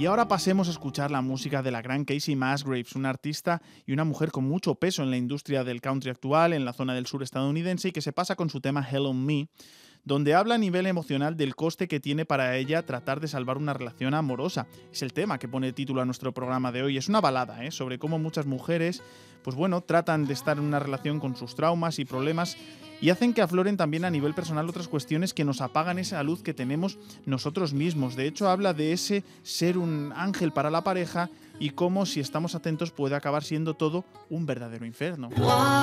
Y ahora pasemos a escuchar la música de la gran Casey Musgraves, una artista y una mujer con mucho peso en la industria del country actual, en la zona del sur estadounidense, y que se pasa con su tema Hell on Me, donde habla a nivel emocional del coste que tiene para ella tratar de salvar una relación amorosa. Es el tema que pone título a nuestro programa de hoy. Es una balada, sobre cómo muchas mujeres, pues bueno, tratan de estar en una relación con sus traumas y problemas y hacen que afloren también a nivel personal otras cuestiones que nos apagan esa luz que tenemos nosotros mismos. De hecho, habla de ese ser un ángel para la pareja y cómo, si estamos atentos, puede acabar siendo todo un verdadero infierno.